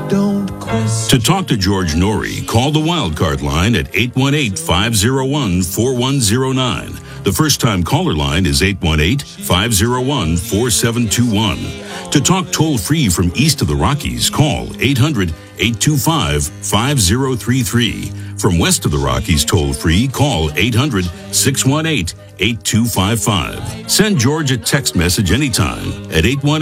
Don't question. To talk to George Norrie, call the Wildcard line at 818-501-4109. The first-time caller line is 818-501-4721. To talk toll-free from east of the Rockies, call 800-825-5033. From west of the Rockies, toll-free, call 800-618-8255. Send George a text message anytime at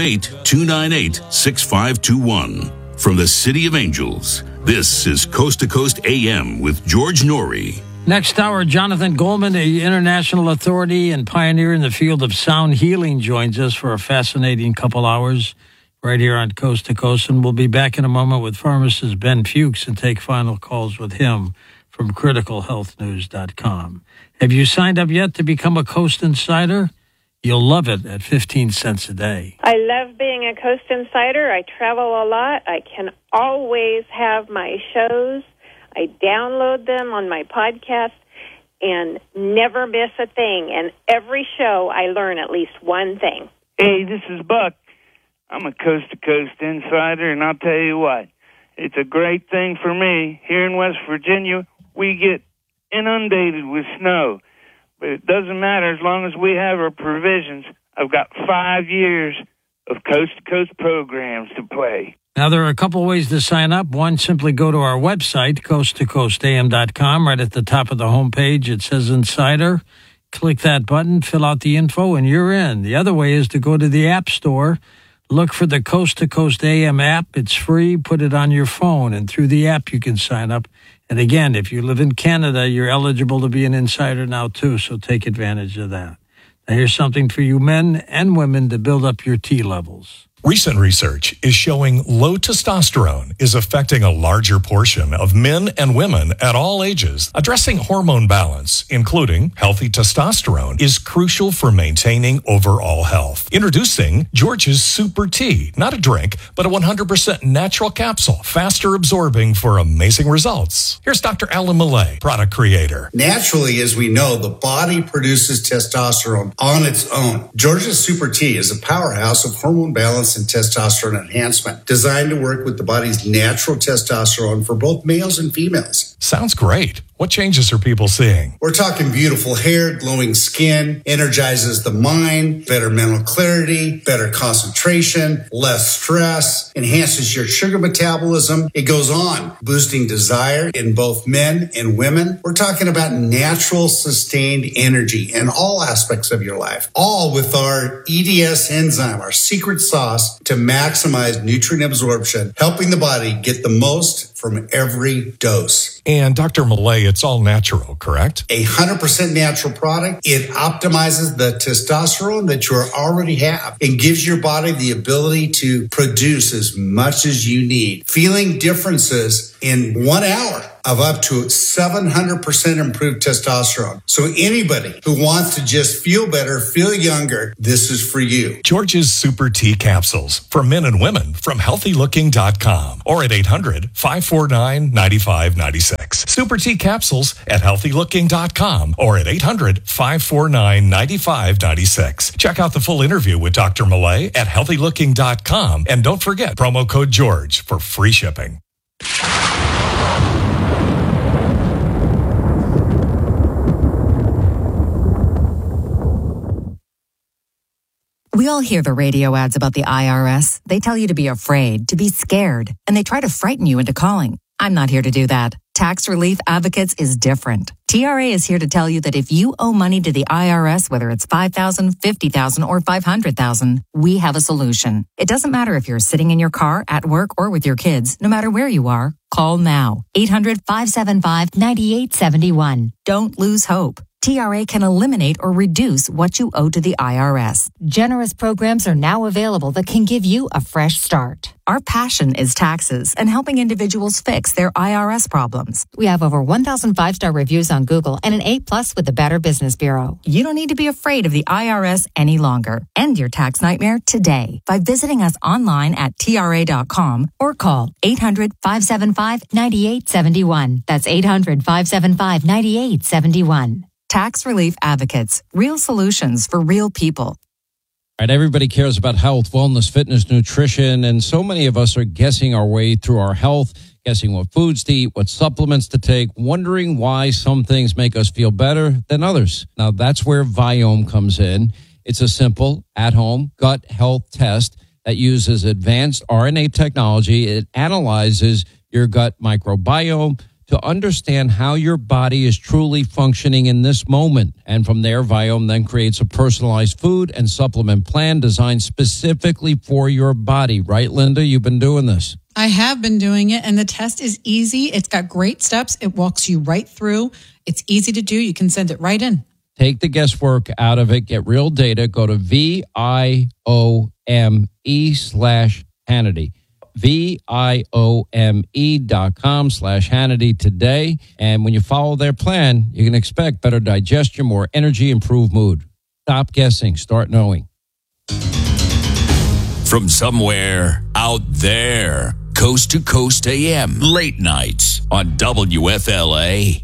818-298-6521. From the City of Angels, this is Coast to Coast AM with George Norrie. Next hour, Jonathan Goldman, the international authority and pioneer in the field of sound healing, joins us for a fascinating couple hours right here on Coast to Coast. And we'll be back in a moment with pharmacist Ben Fuchs and take final calls with him from criticalhealthnews.com. Have you signed up yet to become a Coast Insider? You'll love it at 15 cents a day. I love being a Coast Insider. I travel a lot. I can always have my shows. I download them on my podcast and never miss a thing. And every show, I learn at least one thing. Hey, this is Buck. I'm a Coast-to-Coast Insider, and I'll tell you what, it's a great thing for me. Here in West Virginia, we get inundated with snow. But it doesn't matter as long as we have our provisions. I've got 5 years of coast-to-coast programs to play. Now, there are a couple ways to sign up. One, simply go to our website, coasttocoastam.com. Right at the top of the homepage, it says Insider. Click that button, fill out the info, and you're in. The other way is to go to the App Store, look for the Coast to Coast AM app. It's free. Put it on your phone, and through the app, you can sign up. And again, if you live in Canada, you're eligible to be an insider now, too, so take advantage of that. Now, here's something for you men and women to build up your T levels. Recent research is showing low testosterone is affecting a larger portion of men and women at all ages. Addressing hormone balance, including healthy testosterone, is crucial for maintaining overall health. Introducing George's Super T, not a drink, but a 100% natural capsule, faster absorbing for amazing results. Here's Dr. Alan Millay, product creator. Naturally, as we know, the body produces testosterone on its own. George's Super T is a powerhouse of hormone balance and testosterone enhancement, designed to work with the body's natural testosterone for both males and females. Sounds great. What changes are people seeing? We're talking beautiful hair, glowing skin, energizes the mind, better mental clarity, better concentration, less stress, enhances your sugar metabolism. It goes on, boosting desire in both men and women. We're talking about natural, sustained energy in all aspects of your life, all with our EDS enzyme, our secret sauce to maximize nutrient absorption, helping the body get the most from every dose. And Dr. Millay, it's all natural, correct? 100% natural product. It optimizes the testosterone that you already have and gives your body the ability to produce as much as you need. Feeling differences in 1 hour of up to 700% improved testosterone. So anybody who wants to just feel better, feel younger, this is for you. George's Super T capsules for men and women from healthylooking.com or at 800-549-9596. Super T capsules at healthylooking.com or at 800-549-9596. Check out the full interview with Dr. Millay at healthylooking.com and don't forget promo code George for free shipping. We all hear the radio ads about the IRS. They tell you to be afraid, to be scared, and they try to frighten you into calling. I'm not here to do that. Tax Relief Advocates is different. TRA is here to tell you that if you owe money to the IRS, whether it's $5,000, $50,000, or $500,000, we have a solution. It doesn't matter if you're sitting in your car, at work, or with your kids. No matter where you are, call now. 800-575-9871. Don't lose hope. TRA can eliminate or reduce what you owe to the IRS. Generous programs are now available that can give you a fresh start. Our passion is taxes and helping individuals fix their IRS problems. We have over 1,000 5-star reviews on Google and an A+ with the Better Business Bureau. You don't need to be afraid of the IRS any longer. End your tax nightmare today by visiting us online at TRA.com or call 800-575-9871. That's 800-575-9871. Tax Relief Advocates. Real solutions for real people. Right, everybody cares about health, wellness, fitness, nutrition, and so many of us are guessing our way through our health, guessing what foods to eat, what supplements to take, wondering why some things make us feel better than others. Now, that's where Viome comes in. It's a simple, at-home gut health test that uses advanced RNA technology. It analyzes your gut microbiome to understand how your body is truly functioning in this moment. And from there, Viome then creates a personalized food and supplement plan designed specifically for your body. Right, Linda? You've been doing this. I have been doing it, and the test is easy. It's got great steps. It walks you right through. It's easy to do. You can send it right in. Take the guesswork out of it. Get real data. Go to VIOME/Hannity. VIOME.com/Hannity today. And when you follow their plan, you can expect better digestion, more energy, improved mood. Stop guessing. Start knowing. From somewhere out there, Coast to Coast AM, late nights on WFLA.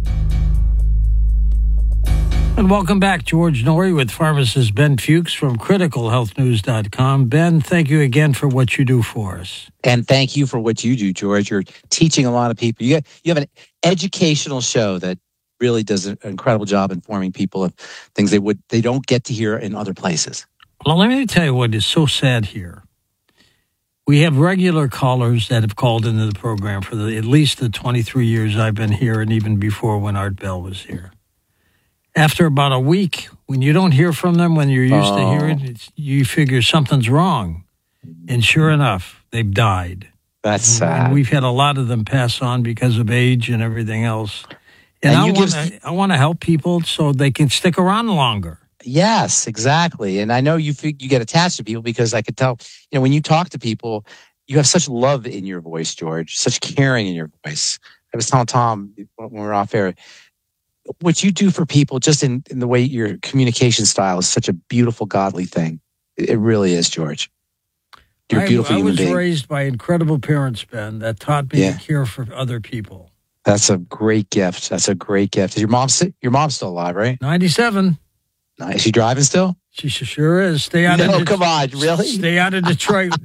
And welcome back, George Noory with pharmacist Ben Fuchs from criticalhealthnews.com. Ben, thank you again for what you do for us. And thank you for what you do, George. You're teaching a lot of people. You have an educational show that really does an incredible job informing people of things they don't get to hear in other places. Well, let me tell you what is so sad here. We have regular callers that have called into the program for at least the 23 years I've been here, and even before when Art Bell was here. After about a week, when you don't hear from them, when you're used to hearing, you figure something's wrong. And sure enough, they've died. That's sad. And we've had a lot of them pass on because of age and everything else. And I want to help people so they can stick around longer. Yes, exactly. And I know you get attached to people because I could tell, when you talk to people, you have such love in your voice, George, such caring in your voice. I was telling Tom when we were off air, what you do for people just in the way your communication style is such a beautiful, godly thing. It really is, George. You're a beautiful human being. I was raised by incredible parents, Ben, that taught me to care for other people. That's a great gift. That's a great gift. Is your mom's still alive, right? 97. Is she driving still? She sure is. Come on, really? Stay out of Detroit.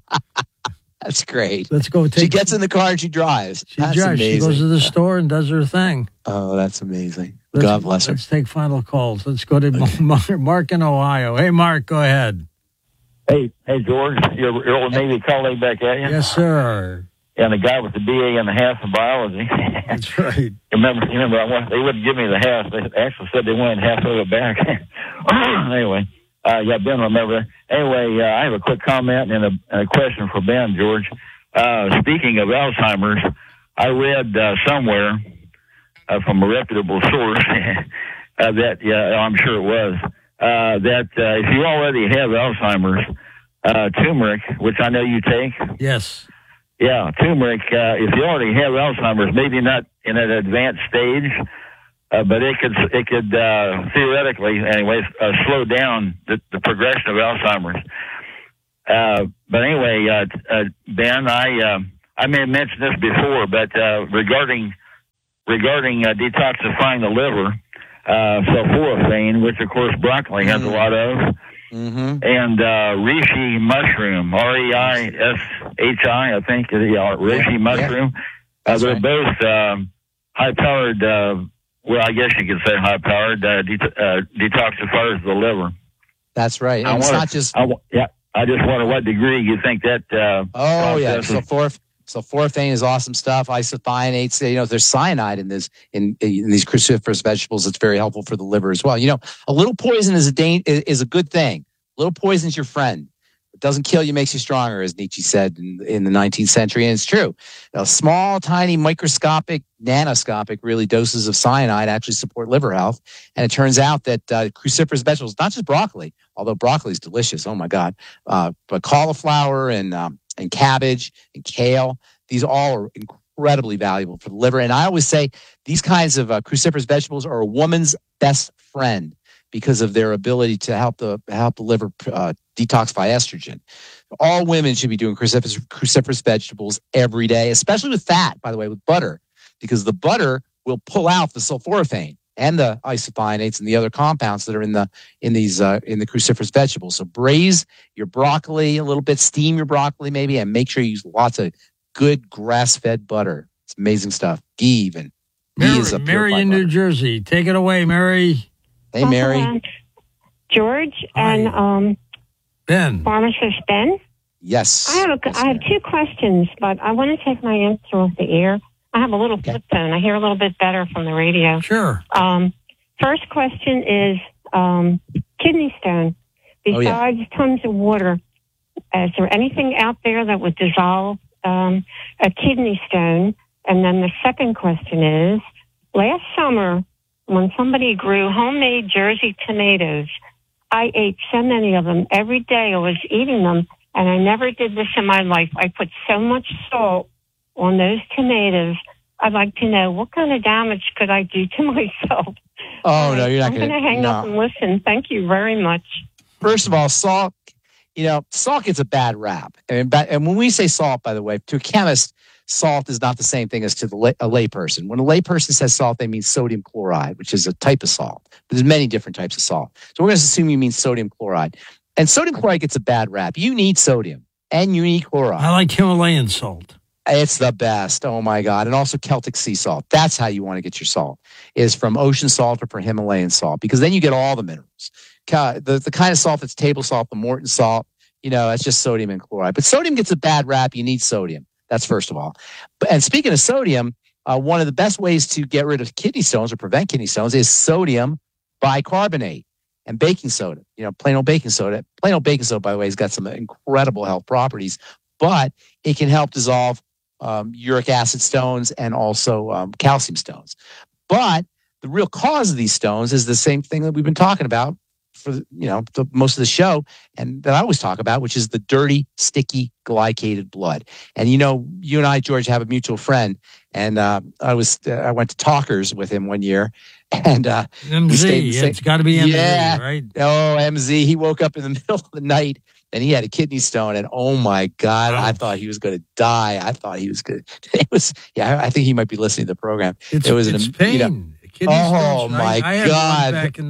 That's great. Let's go. She gets in the car and she drives. That's amazing. She goes to the store and does her thing. Oh, that's amazing. God bless her. Let's take final calls. Let's go to Mark in Ohio. Hey, Mark, go ahead. Hey, George, your old Navy colleague back at you. Yes, sir. And the guy with the BA and a half in biology. That's right. Remember, they wouldn't give me the half. They actually said they wanted half of it back. Anyway, Ben, remember. Anyway, I have a quick comment and a question for Ben, George. Speaking of Alzheimer's, I read somewhere from a reputable source that, I'm sure it was, that if you already have Alzheimer's, turmeric, which I know you take. Yes. Yeah, turmeric, if you already have Alzheimer's, maybe not in an advanced stage, but it could theoretically, anyways, slow down the progression of Alzheimer's. But anyway, Ben, I may have mentioned this before, but regarding detoxifying the liver, sulforaphane, which of course broccoli has a lot of, and reishi mushroom, R-E-I-S-H-I, I think, reishi mushroom. They're both high-powered, I guess you could say high-powered detoxifiers of the liver. That's right. And it's not just... I just wonder what degree you think that... Sulforaphane is awesome stuff. Isothionates, there's cyanide in these cruciferous vegetables. It's very helpful for the liver as well. A little poison is a good thing. A little poison is your friend. It doesn't kill you, makes you stronger, as Nietzsche said in the 19th century, and it's true. Small, tiny, microscopic, nanoscopic, really, doses of cyanide actually support liver health. And it turns out that cruciferous vegetables, not just broccoli, although broccoli is delicious, oh my God, but cauliflower and cabbage and kale, these all are incredibly valuable for the liver. And I always say these kinds of cruciferous vegetables are a woman's best friend because of their ability to help the liver detoxify estrogen. All women should be doing cruciferous vegetables every day, especially with fat, by the way, with butter, because the butter will pull out the sulforaphane. and the isothionates and the other compounds that are in the cruciferous vegetables. So braise your broccoli a little bit, steam your broccoli maybe, and make sure you use lots of good grass-fed butter. It's amazing stuff. Ghee even. Mary in New Jersey. Take it away, Mary. Hey, Mary. George. Hi. And Ben. Pharmacist Ben. Yes. I have two questions, but I want to take my answer off the air. I have a little flip phone. I hear a little bit better from the radio. Sure. First question is kidney stone. Besides tons of water, is there anything out there that would dissolve a kidney stone? And then the second question is, last summer, when somebody grew homemade Jersey tomatoes, I ate so many of them. Every day I was eating them, and I never did this in my life. I put so much salt on those tomatoes. I'd like to know, what kind of damage could I do to myself? Oh, no, you're not going to hang up and listen. Thank you very much. First of all, salt, salt gets a bad rap. And when we say salt, by the way, to a chemist, salt is not the same thing as to a layperson. When a layperson says salt, they mean sodium chloride, which is a type of salt. There's many different types of salt. So we're going to assume you mean sodium chloride. And sodium chloride gets a bad rap. You need sodium and you need chloride. I like Himalayan salt. It's the best. Oh, my God. And also Celtic sea salt. That's how you want to get your salt, is from ocean salt or from Himalayan salt, because then you get all the minerals. The kind of salt that's table salt, the Morton salt, that's just sodium and chloride. But sodium gets a bad rap. You need sodium. That's first of all. And speaking of sodium, one of the best ways to get rid of kidney stones or prevent kidney stones is sodium bicarbonate and baking soda. Plain old baking soda. Plain old baking soda, by the way, has got some incredible health properties, but it can help dissolve uric acid stones and also calcium stones. But the real cause of these stones is the same thing that we've been talking about for most of the show, and that I always talk about, which is the dirty, sticky, glycated blood. And you and I, George, have a mutual friend, and I went to Talkers with him one year, and MZ, it's got to be MZ, right? Oh, MZ. He woke up in the middle of the night and he had a kidney stone, and oh my God, I thought he was going to die. I thought he was good. I think he might be listening to the program. It's pain. Oh my I had God! one back in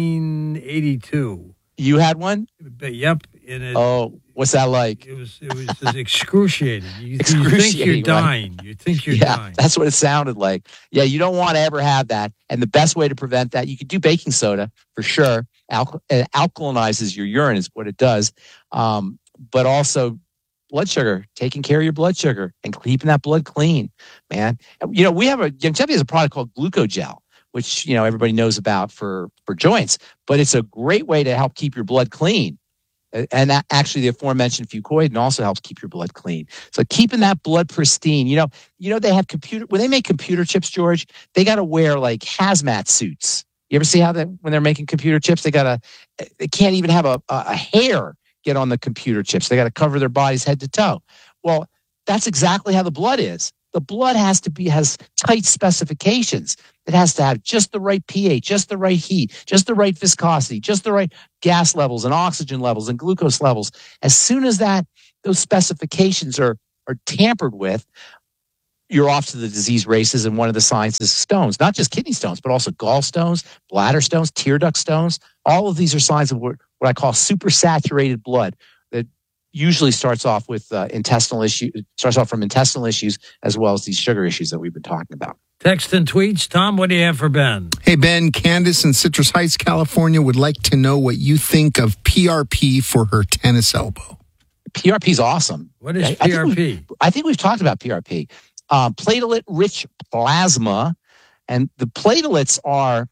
1982. You had one? Yep. What's that like? It was just excruciating. You think you're dying. You think you're dying. That's what it sounded like. Yeah, you don't want to ever have that. And the best way to prevent that, you could do baking soda for sure. It alkalinizes your urine is what it does. But also blood sugar, taking care of your blood sugar and keeping that blood clean, man. We have Youngevity has a product called Glucogel, which everybody knows about for joints, but it's a great way to help keep your blood clean. And that actually, the aforementioned fucoidan also helps keep your blood clean. So keeping that blood pristine. They have when they make computer chips, George, they got to wear like hazmat suits. You ever see how when they're making computer chips, they can't even have a hair get on the computer chips. They got to cover their bodies head to toe. Well, that's exactly how the blood is. The blood has tight specifications. It has to have just the right pH, just the right heat, just the right viscosity, just the right gas levels and oxygen levels and glucose levels. As soon as those specifications are tampered with, you're off to the disease races. And one of the signs is stones, not just kidney stones, but also gallstones, bladder stones, tear duct stones. All of these are signs of what I call supersaturated blood that usually starts off with intestinal issues, starts off from intestinal issues as well as these sugar issues that we've been talking about. Text and tweets. Tom, what do you have for Ben? Hey, Ben, Candace in Citrus Heights, California would like to know what you think of PRP for her tennis elbow. PRP is awesome. What is PRP? I think we've talked about PRP. Platelet-rich plasma, and the platelets are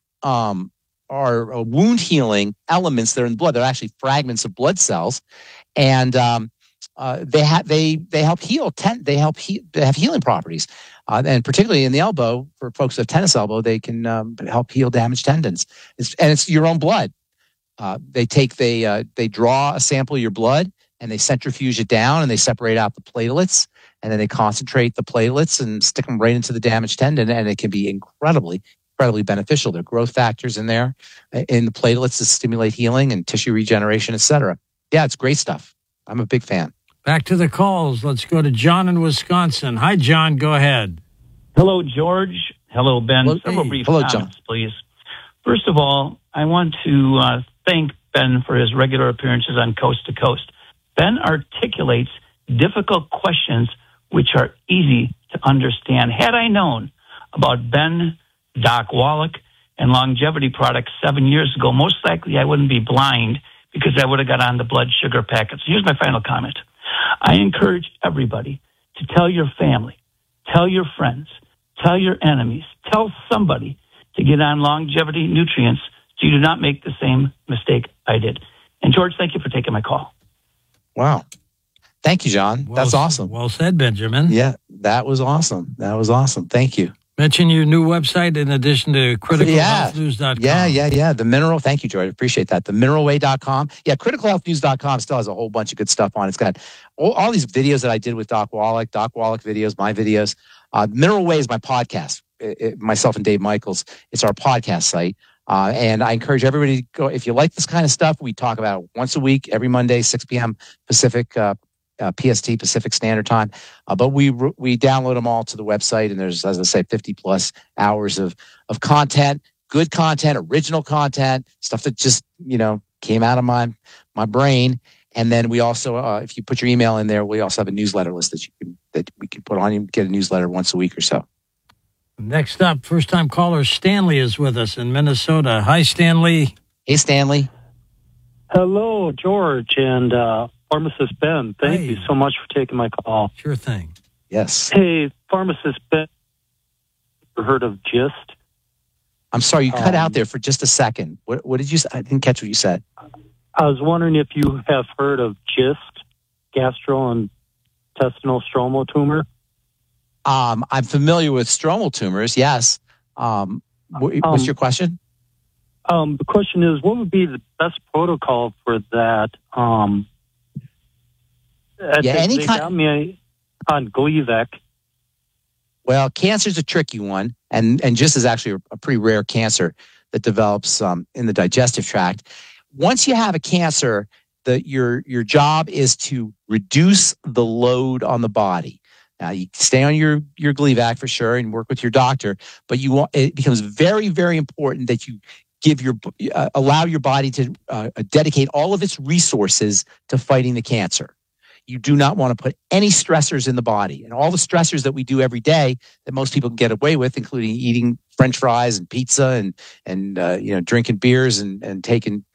wound healing elements that are in the blood. They're actually fragments of blood cells, and they help heal. They have healing properties, and particularly in the elbow for folks who have tennis elbow, they can help heal damaged tendons. It's your own blood. They draw a sample of your blood and they centrifuge it down and they separate out the platelets. And then they concentrate the platelets and stick them right into the damaged tendon, and it can be incredibly beneficial. There are growth factors in there, in the platelets to stimulate healing and tissue regeneration, etc. Yeah, it's great stuff. I'm a big fan. Back to the calls. Let's go to John in Wisconsin. Hi, John. Go ahead. Hello, George. Hello, Ben. Several brief comments, please. First of all, I want to thank Ben for his regular appearances on Coast to Coast. Ben articulates difficult questions which are easy to understand. Had I known about Ben, Doc Wallach, and longevity products 7 years ago, most likely I wouldn't be blind because I would have got on the blood sugar packets. Here's my final comment. I encourage everybody to tell your family, tell your friends, tell your enemies, tell somebody to get on longevity nutrients so you do not make the same mistake I did. And George, thank you for taking my call. Wow. Thank you, John. That's awesome. Well said, Benjamin. Yeah, that was awesome. Thank you. Mention your new website in addition to criticalhealthnews.com. Yeah. The Mineral. Thank you, George. Appreciate that. TheMineralWay.com. Yeah, criticalhealthnews.com still has a whole bunch of good stuff on it. It's got all these videos that I did with Doc Wallach videos, my videos. Mineral Way is my podcast. Myself and Dave Michaels. It's our podcast site. And I encourage everybody to go. If you like this kind of stuff, we talk about it once a week, every Monday, 6 p.m. Pacific, PST, Pacific Standard Time. But we download them all to the website, and there's, as I say, 50 plus hours of content, good content, original content, stuff that just, came out of my brain. And then we also, if you put your email in there, we also have a newsletter list that we can put on. You get a newsletter once a week or so. Next up, first-time caller Stanley is with us in Minnesota. Hi, Stanley. Hey, Stanley. Hello, George and Pharmacist Ben. Thank you so much for taking my call. Sure thing. Yes. Hey, Pharmacist Ben, ever heard of GIST? I'm sorry, you cut out there for just a second. What did you say? I didn't catch what you said. I was wondering if you have heard of GIST, gastrointestinal stromal tumor. I'm familiar with stromal tumors, yes. What's your question? The question is, what would be the best protocol for that? They got me on Gleevec. Well, cancer is a tricky one, and GIST is actually a pretty rare cancer that develops in the digestive tract. Once you have a cancer, your job is to reduce the load on the body. Now, you stay on your Gleevec for sure and work with your doctor, but it becomes very, very important that you allow your body to dedicate all of its resources to fighting the cancer. You do not want to put any stressors in the body, and all the stressors that we do every day that most people get away with, including eating French fries and pizza and drinking beers and taking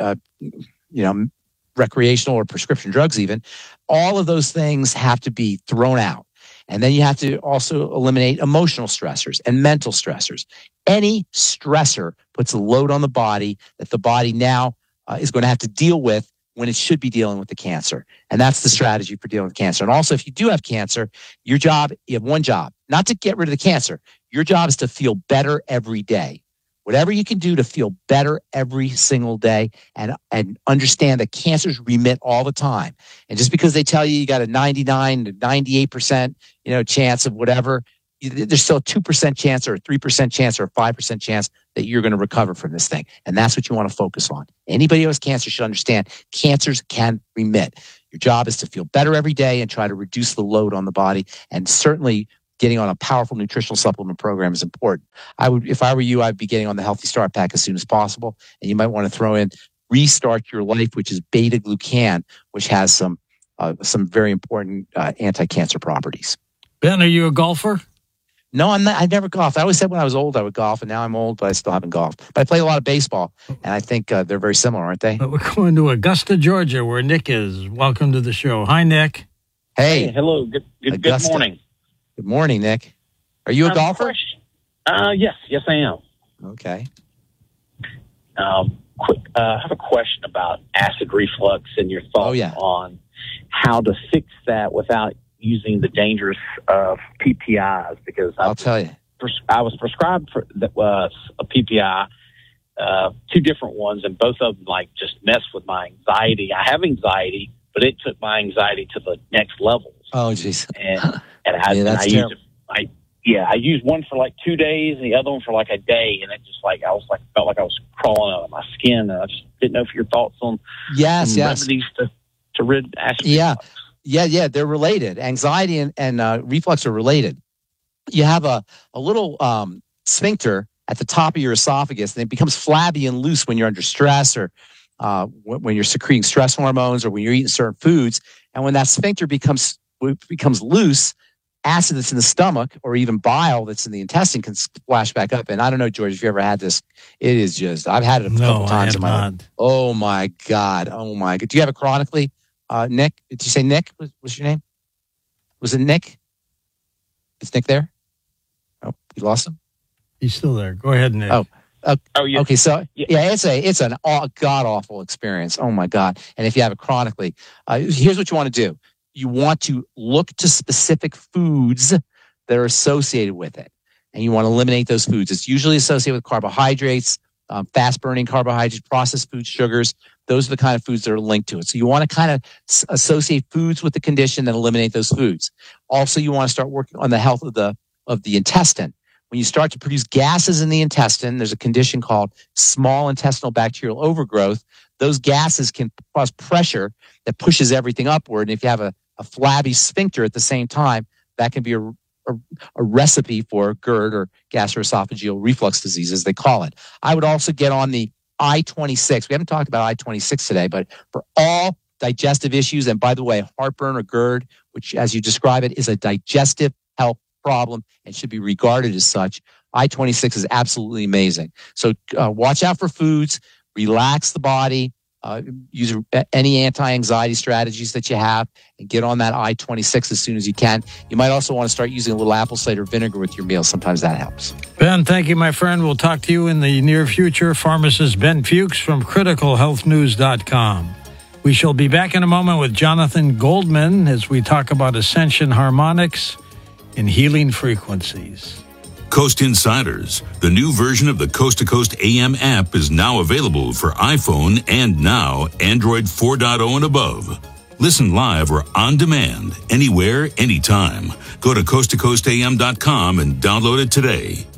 recreational or prescription drugs, even all of those things have to be thrown out. And then you have to also eliminate emotional stressors and mental stressors. Any stressor puts a load on the body that the body now is going to have to deal with when it should be dealing with the cancer. And that's the strategy for dealing with cancer. And also, if you do have cancer, you have one job, not to get rid of the cancer. Your job is to feel better every day. Whatever you can do to feel better every single day and understand that cancers remit all the time. And just because they tell you got a 99 to 98% chance of whatever, there's still a 2% chance or a 3% chance or a 5% chance that you're going to recover from this thing. And that's what you want to focus on. Anybody who has cancer should understand cancers can remit. Your job is to feel better every day and try to reduce the load on the body. And certainly getting on a powerful nutritional supplement program is important. If I were you, I'd be getting on the Healthy Start Pack as soon as possible. And you might want to throw in Restart Your Life, which is beta-glucan, which has some very important anti-cancer properties. Ben, are you a golfer? No, I'm not. I never golfed. I always said when I was old I would golf, and now I'm old, but I still haven't golfed. But I play a lot of baseball, and I think they're very similar, aren't they? But we're going to Augusta, Georgia, where Nick is. Welcome to the show. Hi, Nick. Hey. Hello. Good morning. Good morning, Nick. Are you a golfer? Yes, I am. Okay. I have a question about acid reflux and your thoughts on how to fix that without using the dangers of PPIs, because I'll tell you, I was prescribed for a PPI, 2 different ones, and both of them just mess with my anxiety. I have anxiety, but it took my anxiety to the next level. Oh, jeez. I used one for 2 days and the other one for a day, and it just felt like I was crawling out of my skin. And I just didn't know if your thoughts on remedies to rid acid reflux. Yeah, they're related. Anxiety and reflux are related. You have a little sphincter at the top of your esophagus, and it becomes flabby and loose when you're under stress or when you're secreting stress hormones or when you're eating certain foods. And when that sphincter becomes loose, acid that's in the stomach or even bile that's in the intestine can splash back up. And I don't know, George, if you ever had this. It is just, I've had it a couple times in my life. Oh my God. Oh my God. Do you have it chronically? Nick, did you say Nick? What's your name? Was it Nick? Is Nick there? Oh, you lost him? He's still there. Go ahead, Nick. Yeah. Okay, so yeah, it's an god awful experience. Oh my God! And if you have it chronically, here's what you want to do: you want to look to specific foods that are associated with it, and you want to eliminate those foods. It's usually associated with carbohydrates, fast burning carbohydrates, processed foods, sugars. Those are the kind of foods that are linked to it. So you want to kind of associate foods with the condition and eliminate those foods. Also, you want to start working on the health of the intestine. When you start to produce gases in the intestine, there's a condition called small intestinal bacterial overgrowth. Those gases can cause pressure that pushes everything upward. And if you have a flabby sphincter at the same time, that can be a recipe for GERD or gastroesophageal reflux disease, as they call it. I would also get on the I-26. We haven't talked about I-26 today, but for all digestive issues, and by the way, heartburn or GERD, which as you describe it, is a digestive health problem and should be regarded as such. I-26 is absolutely amazing. So watch out for foods, relax the body, use any anti-anxiety strategies that you have, and get on that I-26 as soon as you can. You might also want to start using a little apple cider vinegar with your meals. Sometimes that helps. Ben, thank you, my friend. We'll talk to you in the near future. Pharmacist Ben Fuchs from criticalhealthnews.com. We shall be back in a moment with Jonathan Goldman as we talk about Ascension Harmonics and healing frequencies. Coast Insiders, the new version of the Coast to Coast AM app, is now available for iPhone and now Android 4.0 and above. Listen live or on demand, anywhere, anytime. Go to coasttocoastam.com and download it today.